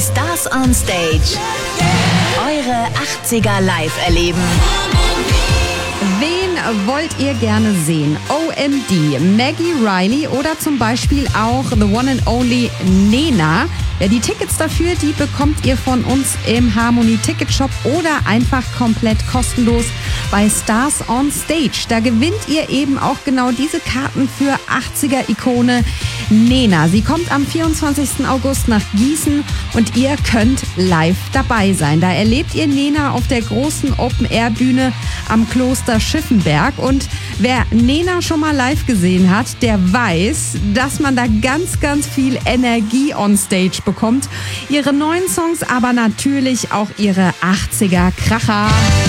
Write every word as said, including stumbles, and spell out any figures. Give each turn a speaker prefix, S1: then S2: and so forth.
S1: Die Stars on Stage. Eure achtziger live erleben.
S2: Wen wollt ihr gerne sehen? O M D, Maggie Riley oder zum Beispiel auch The One and Only Nena. Ja, die Tickets dafür, die bekommt ihr von uns im Harmony Ticket Shop oder einfach komplett kostenlos bei Stars on Stage. Da gewinnt ihr eben auch genau diese Karten für achtziger-Ikone Nena. Sie kommt am vierundzwanzigsten August nach Gießen und ihr könnt live dabei sein. Da erlebt ihr Nena auf der großen Open-Air-Bühne am Kloster Schiffenberg. Und wer Nena schon mal live gesehen hat, der weiß, dass man da ganz, ganz viel Energie on Stage bekommt. Ihre neuen Songs, aber natürlich auch ihre achtziger-Kracher.